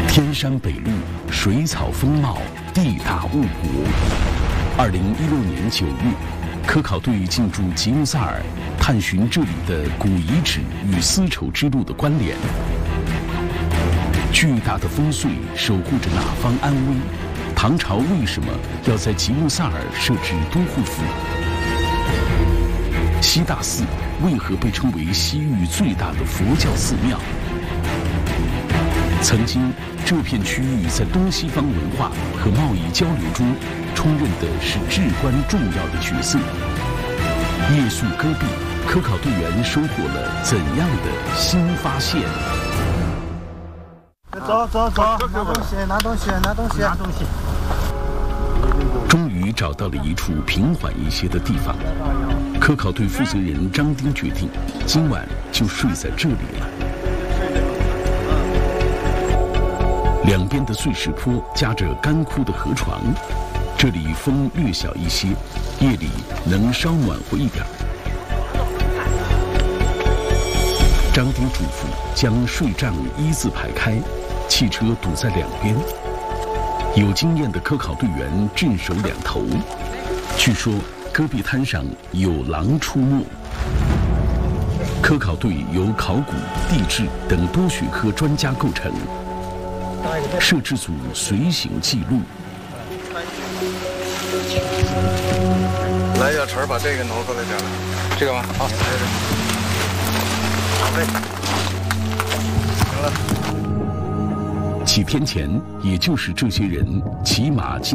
天山北绿，水草丰茂，地大物博。2016年9月，科考队进驻吉木萨尔，探寻这里的古遗址与丝绸之路的关联。巨大的烽燧守护着哪方安危？唐朝为什么要在吉木萨尔设置都护府？西大寺为何被称为西域最大的佛教寺庙？曾经，这片区域在东西方文化和贸易交流中，充任的是至关重要的角色。夜宿戈壁，科考队员收获了怎样的新发现？ 走，拿东西。 终于找到了一处平缓一些的地方。科考队负责人张丁决定，今晚就睡在这里了。两边的碎石坡夹着干枯的河床，这里风略小一些，夜里能稍暖和一点。张丁嘱咐将睡帐一字排开，汽车堵在两边。有经验的科考队员镇守两头。据说戈壁滩上有狼出没。科考队由考古、地质等多学科专家构成。摄制组随行记录。 来，小陈，把这个挪过来点，这个吗？好， 行了。几天前，也就是这些人骑马进